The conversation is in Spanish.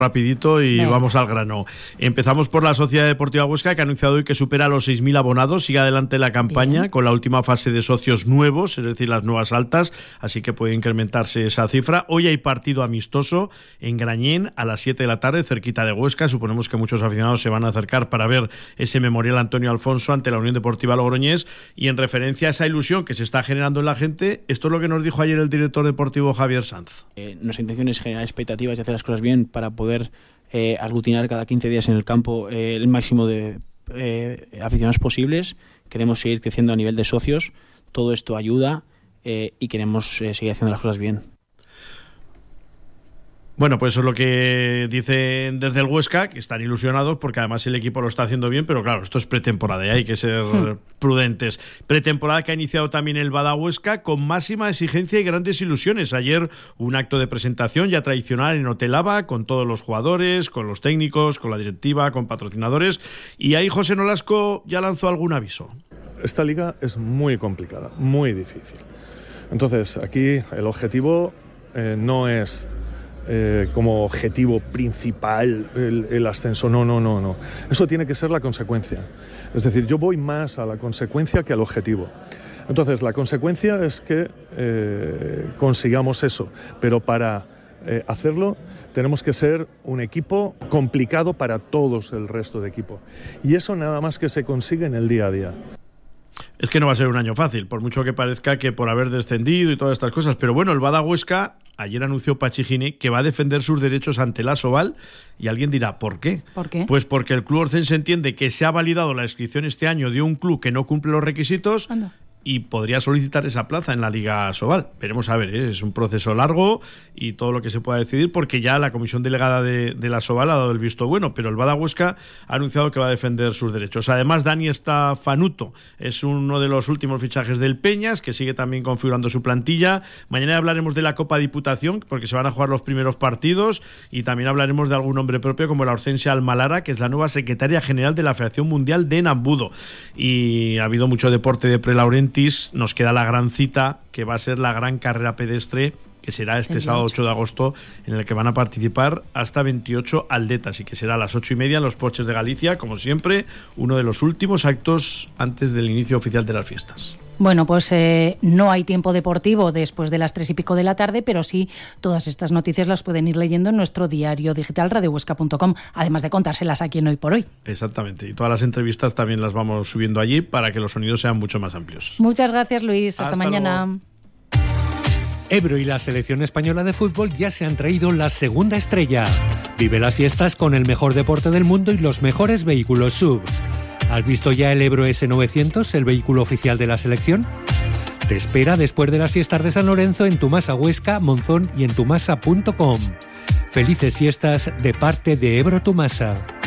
Rapidito y vamos al grano. Empezamos por la Sociedad Deportiva Huesca, que ha anunciado hoy que supera los 6.000 abonados. Sigue adelante la campaña con la última fase de socios nuevos, es decir, las nuevas altas, así que puede incrementarse esa cifra. Hoy hay partido amistoso en Grañén a las 7 de la tarde, cerquita de Huesca. Suponemos que muchos aficionados se van a acercar para ver ese memorial Antonio Alfonso ante la Unión Deportiva Logroñés. Y en referencia a esa ilusión que se está generando en la gente, esto es lo que nos dijo ayer el director deportivo Javier Sanz. Nuestra intención es generar expectativas y hacer las cosas bien para poder aglutinar cada 15 días en el campo el máximo de aficionados posibles. Queremos seguir creciendo a nivel de socios, todo esto ayuda y queremos seguir haciendo las cosas bien. Bueno, pues eso es lo que dicen desde el Huesca, que están ilusionados porque además el equipo lo está haciendo bien, pero claro, esto es pretemporada y hay que ser prudentes. Pretemporada que ha iniciado también el Bada Huesca con máxima exigencia y grandes ilusiones. Ayer un acto de presentación ya tradicional en Hotel Aba, con todos los jugadores, con los técnicos, con la directiva, con patrocinadores, y ahí José Nolasco ya lanzó algún aviso. Esta liga es muy complicada, muy difícil. Entonces, aquí el objetivo no es como objetivo principal el ascenso, no. Eso tiene que ser la consecuencia. Es decir, yo voy más a la consecuencia que al objetivo. Entonces, la consecuencia es que consigamos eso, pero para hacerlo tenemos que ser un equipo complicado para todos el resto de equipo. Y eso nada más que se consigue en el día a día. Es que no va a ser un año fácil, por mucho que parezca que por haber descendido y todas estas cosas. Pero bueno, el Bada Huesca ayer anunció Pachi Gine que va a defender sus derechos ante la Asobal. Y alguien dirá, ¿por qué? ¿Por qué? Pues porque el club orcense entiende que se ha validado la inscripción este año de un club que no cumple los requisitos. Anda. Y podría solicitar esa plaza en la Liga Asobal. Veremos a ver, es un proceso largo y todo lo que se pueda decidir, porque ya la comisión delegada de la Asobal ha dado el visto bueno, pero el Bada Huesca ha anunciado que va a defender sus derechos. Además, Dani Estafanuto es uno de los últimos fichajes del Peñas, que sigue también configurando su plantilla. Mañana hablaremos de la Copa Diputación, porque se van a jugar los primeros partidos, y también hablaremos de algún nombre propio, como la Hortensia Almalara, que es la nueva secretaria general de la Federación Mundial de Nambudo. Y ha habido mucho deporte de Prelaurenti. Nos queda la gran cita, que va a ser la gran carrera pedestre, que será este sábado 8 de agosto, en el que van a participar hasta 28 atletas, y que será a las 8:30 en los Porches de Galicia, como siempre, uno de los últimos actos antes del inicio oficial de las fiestas. Bueno, pues no hay tiempo deportivo después de las 3:00 de la tarde, pero sí todas estas noticias las pueden ir leyendo en nuestro diario digital radiohuesca.com, además de contárselas aquí en Hoy por Hoy. Exactamente, y todas las entrevistas también las vamos subiendo allí para que los sonidos sean mucho más amplios. Muchas gracias, Luis. Hasta mañana. Luego. Ebro y la selección española de fútbol ya se han traído la segunda estrella. Vive las fiestas con el mejor deporte del mundo y los mejores vehículos SUV. ¿Has visto ya el Ebro S900, el vehículo oficial de la selección? Te espera después de las fiestas de San Lorenzo en Tumasa Huesca, Monzón y en tumasa.com. Felices fiestas de parte de Ebro Tumasa.